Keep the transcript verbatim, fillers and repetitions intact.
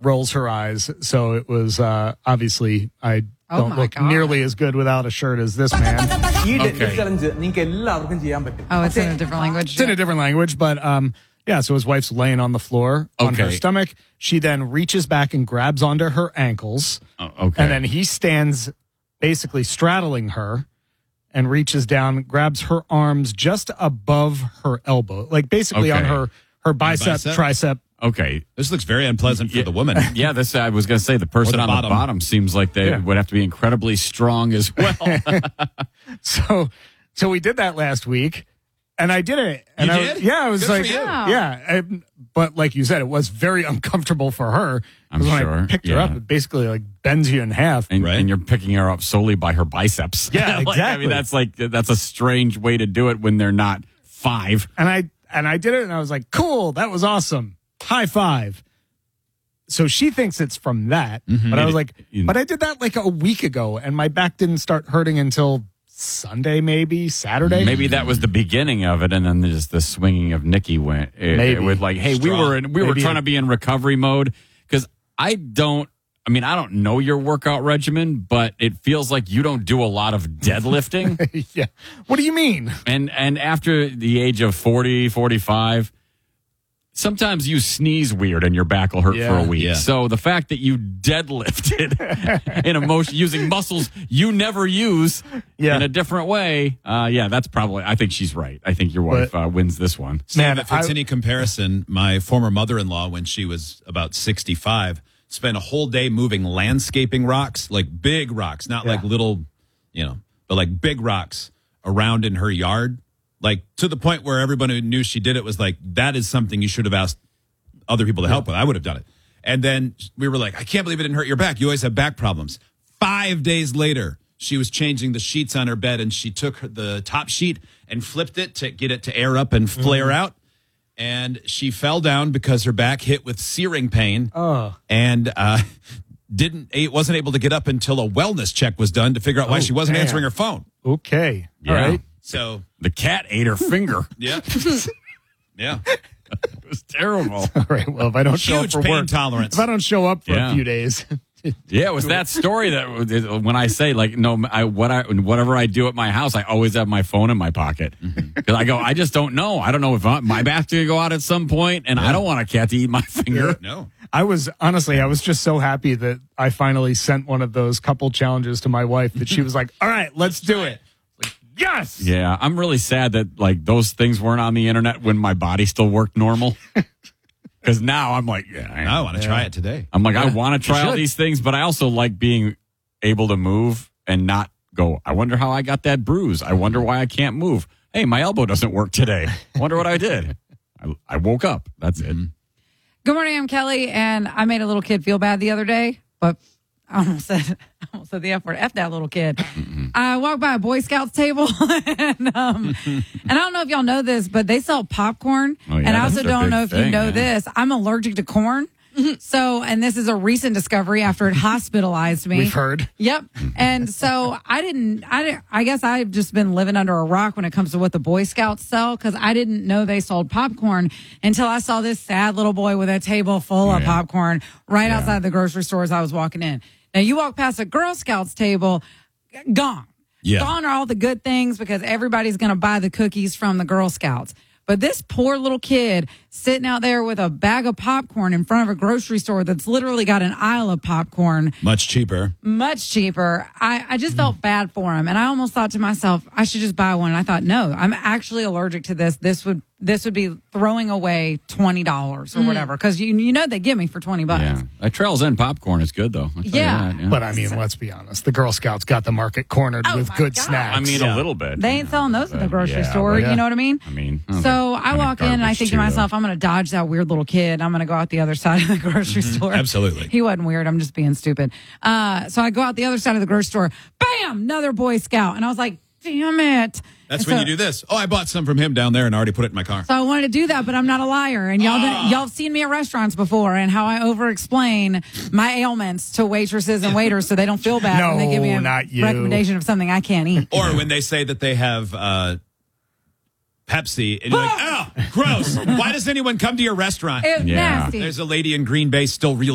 rolls her eyes. So it was uh, obviously I Oh don't my look God. nearly as good without a shirt as this man. Okay. Oh, it's in a different language. It's in a different language, but um, yeah. So his wife's laying on the floor on her Okay. stomach. She then reaches back and grabs onto her ankles, Oh, okay. and then he stands basically straddling her and reaches down, grabs her arms just above her elbow, like basically on Okay. her her bicep, bicep? tricep. Okay. This looks very unpleasant for Yeah. the woman. Yeah, this I was going to say the person the on bottom. the bottom seems like they Yeah. would have to be incredibly strong as well. So, so we did that last week, and I did it. And You I was, did? yeah, I was Good for like, you. yeah. I- but like you said, it was very uncomfortable for her. 'Cause I'm when I sure, picked her yeah. up, it basically like bends you in half. and, Right. and you're picking her up solely by her biceps. Yeah, Like, I exactly. mean, that's like that's a strange way to do it when they're not five. And I and I did it, and I was like, cool, that was awesome. High five. So she thinks it's from that, but I was like, You- but I did that like a week ago, and my back didn't start hurting until Sunday, maybe Saturday. Maybe that was the beginning of it, and then just the swinging of Nikki went. It, Maybe. it would like, hey, we Strong. were in, we were Maybe. trying to be in recovery mode because I don't. I mean, I don't know your workout regimen, but it feels like you don't do a lot of deadlifting. Yeah. What do you mean? and and after the age of forty, forty-five, sometimes you sneeze weird and your back will hurt Yeah. for a week. Yeah. So the fact that you deadlifted in a motion using muscles you never use Yeah. in a different way, uh, yeah, that's probably. I think she's right. I think your wife But- uh, wins this one. Man, if it's I- any comparison, my former mother-in-law, when she was about sixty-five, spent a whole day moving landscaping rocks, like big rocks, not like Yeah. little, you know, but like big rocks around in her yard, like to the point where everybody who knew she did it was like, that is something you should have asked other people to help with. I would have done it. And then we were like, I can't believe it didn't hurt your back. You always have back problems. Five days later, she was changing the sheets on her bed, and she took her, the top sheet and flipped it to get it to air up and flare out. And she fell down because her back hit with searing pain. Oh. And uh, didn't it wasn't able to get up until a wellness check was done to figure out why Oh, she wasn't damn. answering her phone. Okay. Yeah. All right. So The cat ate her finger. yeah, yeah. It was terrible. All right. Well, if I don't show up Huge for pain work, tolerance. if I don't show up for Yeah. a few days, Yeah, it was that story that when I say like no, I what I whatever I do at my house, I always have my phone in my pocket because I go, I just don't know. I don't know if I, my back's gonna go out at some point, and I don't want a cat to eat my finger. No. I was honestly, I was just so happy that I finally sent one of those couple challenges to my wife that she was like, "All right, let's do it." Like, yes. Yeah, I'm really sad that like those things weren't on the internet when my body still worked normal. Because now I'm like, yeah, I want to try it today. I'm like, I want to try You all should. these things, but I also like being able to move and not go, I wonder how I got that bruise. I wonder why I can't move. Hey, my elbow doesn't work today. I wonder what I did. I, I woke up. That's it. Good morning, I'm Kelly, and I made a little kid feel bad the other day, but I almost said, I almost said the F word. F that little kid. I walked by a Boy Scouts table, and, um, and I don't know if y'all know this, but they sell popcorn. Oh, yeah, and I that's also their don't big know if you thing, know man. this. I'm allergic to corn. So, and this is a recent discovery after it hospitalized me. We've heard. Yep. And so I didn't, I didn't, I guess I've just been living under a rock when it comes to what the Boy Scouts sell because I didn't know they sold popcorn until I saw this sad little boy with a table full of Yeah. popcorn right Yeah. outside the grocery store as I was walking in. Now you walk past a Girl Scouts table, gone. Yeah. Gone are all the good things because everybody's going to buy the cookies from the Girl Scouts. But this poor little kid sitting out there with a bag of popcorn in front of a grocery store that's literally got an aisle of popcorn, Much cheaper. much cheaper. I, I just felt bad for him. And I almost thought to myself, I should just buy one. And I thought, no, I'm actually allergic to this. This would this would be throwing away twenty dollars or whatever. Because you, you know they give me for twenty bucks. Yeah. That Trails End popcorn is good, though. I'll tell you Yeah. that, But I mean, let's be honest. The Girl Scouts got the market cornered Oh with my good God. snacks. I mean, a little bit. They ain't selling those at the grocery yeah, store. yeah. You know what I mean? I mean, those So are I kinda walk in and I garbage think too, to myself, though. I'm going to dodge that weird little kid. I'm going to go out the other side of the grocery store. Absolutely. He wasn't weird. I'm just being stupid. Uh, so I go out the other side of the grocery store. Bam! Another Boy Scout. And I was like, damn it. That's And when so- you do this. Oh, I bought some from him down there and already put it in my car. So I wanted to do that, but I'm not a liar. And y'all, Ah. y'all have seen me at restaurants before and how I over-explain my ailments to waitresses and waiters so they don't feel bad when they give me No, a not you. recommendation of something I can't eat. Or when they say that they have uh, Pepsi, and you're like, oh, gross. Why does anyone come to your restaurant? It's Yeah. nasty. There's a lady in Green Bay still reeling.